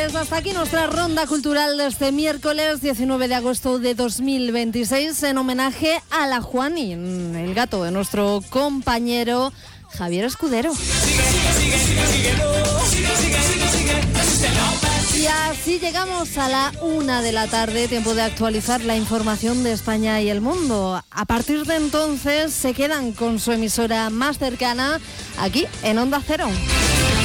Pues hasta aquí nuestra ronda cultural de este miércoles 19 de agosto de 2026 en homenaje a la Juani, el gato de nuestro compañero Javier Escudero. Y así llegamos a la 1 de la tarde, tiempo de actualizar la información de España y el mundo. A partir de entonces se quedan con su emisora más cercana aquí en Onda Cero.